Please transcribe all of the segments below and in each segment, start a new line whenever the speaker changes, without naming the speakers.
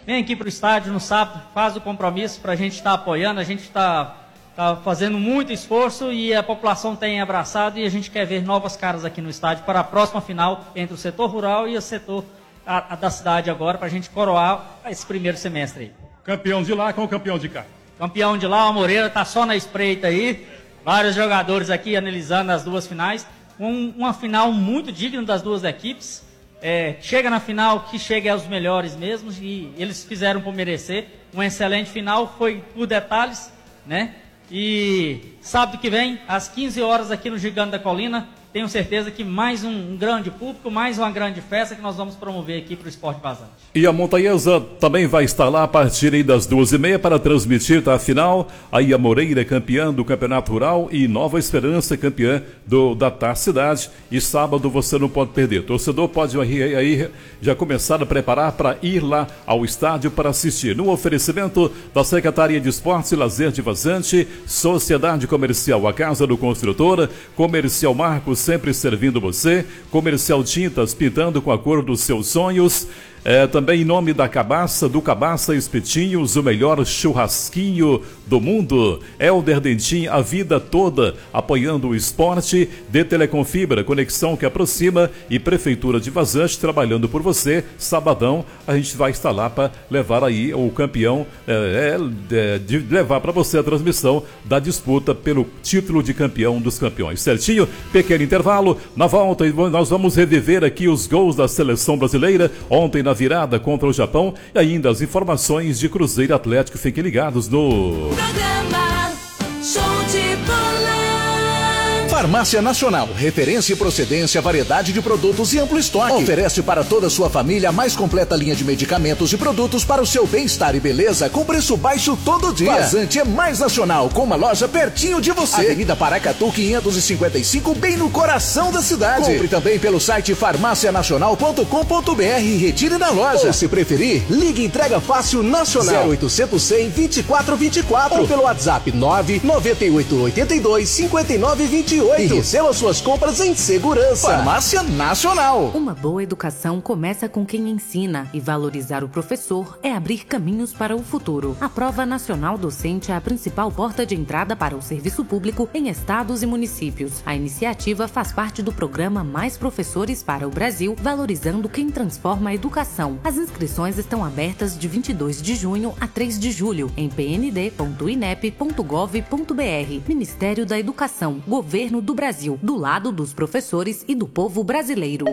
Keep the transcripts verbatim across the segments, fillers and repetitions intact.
vem aqui para o estádio no sábado, faz o compromisso para a gente estar apoiando, a gente está tá fazendo muito esforço e a população tem abraçado e a gente quer ver novas caras aqui no estádio para a próxima final entre o setor rural e o setor a, a da cidade agora, para a gente coroar esse primeiro semestre aí.
Campeão de lá com o campeão de cá.
Campeão de lá, o Moreira está só na espreita aí, vários jogadores aqui analisando as duas finais, um, uma final muito digna das duas equipes. É, chega na final, que chega aos melhores mesmo, e eles fizeram por merecer. Uma excelente final, foi por detalhes, né? E sábado que vem, às quinze horas, aqui no Gigante da Colina, tenho certeza que mais um, um grande público, mais uma grande festa que nós vamos promover aqui para o Esporte Vazante.
E a Montanhesa também vai estar lá a partir aí das duas e meia para transmitir tá, a final. Aí a Moreira campeã do Campeonato Rural e Nova Esperança campeã do, da Taça Cidade. E sábado você não pode perder. O torcedor pode aí, aí já começar a preparar para ir lá ao estádio para assistir. No oferecimento da Secretaria de Esportes e Lazer de Vazante, Sociedade Comercial A Casa do Construtor, Comercial Marcos, sempre servindo você, Comercial Tintas, pintando com a cor dos seus sonhos. É, também em nome da Cabaça, do Cabaça Espetinhos, o melhor churrasquinho do mundo. Helder Dentim, a vida toda apoiando o esporte. De Telecom Fibra, conexão que aproxima, e Prefeitura de Vazante trabalhando por você. Sabadão a gente vai estar lá para levar aí o campeão, é, é, de levar para você a transmissão da disputa pelo título de campeão dos campeões. Certinho? Pequeno intervalo. Na volta nós vamos reviver aqui os gols da seleção brasileira ontem na virada contra o Japão e ainda as informações de Cruzeiro Atlético. Fiquem ligados no
programa Show de Bola.
Farmácia Nacional, referência e procedência, variedade de produtos e amplo estoque. Oferece para toda a sua família a mais completa linha de medicamentos e produtos para o seu bem-estar e beleza com preço baixo todo dia. Vazante é mais nacional, com uma loja pertinho de você. Avenida Paracatu quinhentos e cinquenta e cinco, bem no coração da cidade. Compre também pelo site farmácia nacional ponto com ponto br e retire na loja. Ou se preferir, ligue entrega fácil nacional zero oitocentos, cem, vinte e quatro vinte e quatro ou pelo WhatsApp nove nove oito oito dois, cinco nove dois oito. E receba suas compras em segurança. Farmácia Nacional.
Uma boa educação começa com quem ensina, e valorizar o professor é abrir caminhos para o futuro. A Prova Nacional Docente é a principal porta de entrada para o serviço público em estados e municípios. A iniciativa faz parte do programa Mais Professores para o Brasil, valorizando quem transforma a educação. As inscrições estão abertas de vinte e dois de junho a três de julho em p n d ponto i n e p ponto gov ponto b r. Ministério da Educação, Governo do Brasil, do lado dos professores e do povo brasileiro.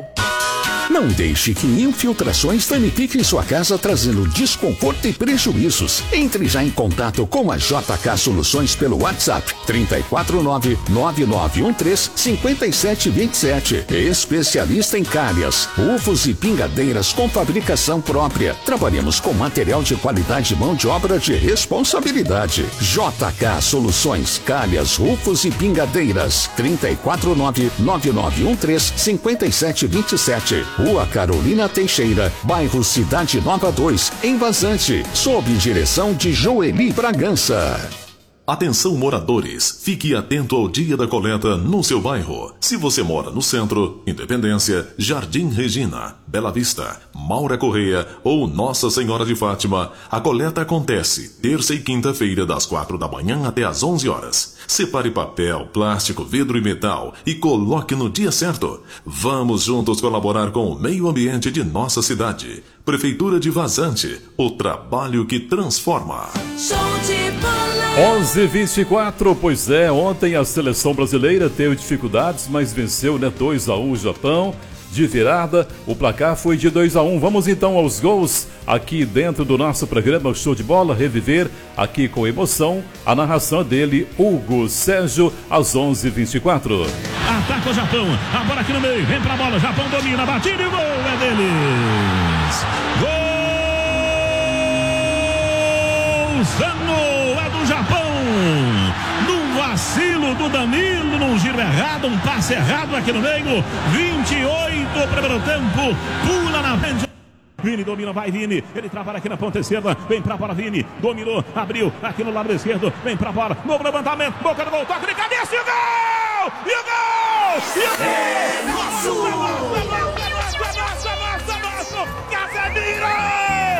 Não deixe que infiltrações danifiquem sua casa, trazendo desconforto e prejuízos. Entre já em contato com a J K Soluções pelo WhatsApp três quatro nove, nove nove um três, cinco sete dois sete. Especialista em calhas, ufos e pingadeiras com fabricação própria. Trabalhamos com material de qualidade e mão de obra de responsabilidade. J K Soluções, calhas, ufos e pingadeiras. três quatro nove, nove nove um três, cinco sete dois sete. Rua Carolina Teixeira, bairro Cidade Nova dois, em Vazante, sob direção de Joeli Bragança.
Atenção moradores, fique atento ao dia da coleta no seu bairro. Se você mora no Centro, Independência, Jardim Regina, Bela Vista, Maura Correia ou Nossa Senhora de Fátima, a coleta acontece terça e quinta-feira das quatro da manhã até às onze horas. Separe papel, plástico, vidro e metal e coloque no dia certo. Vamos juntos colaborar com o meio ambiente de nossa cidade. Prefeitura de Vazante, o trabalho que transforma.
Show de Bola.
onze e vinte e quatro, pois é, ontem a seleção brasileira teve dificuldades, mas venceu, né, dois a um o Japão. De virada, o placar foi de dois a um. Vamos então aos gols aqui dentro do nosso programa Show de Bola, reviver aqui com emoção a narração dele, Hugo Sérgio, às onze e vinte e quatro.
Ataca o Japão, a bola aqui no meio, vem pra bola, Japão domina, batida e gol, é deles. Golzano, é do Japão. Num vacilo do Danilo, num giro errado, um passe errado aqui no meio, vinte e oito, primeiro tempo, pula na frente. Vini domina, vai Vini, ele trabalha aqui na ponta esquerda, vem pra bola Vini, dominou, abriu aqui no lado esquerdo, vem pra bola, novo levantamento, boca do gol, toque de cabeça e o gol! E o gol! E o gol! É nosso!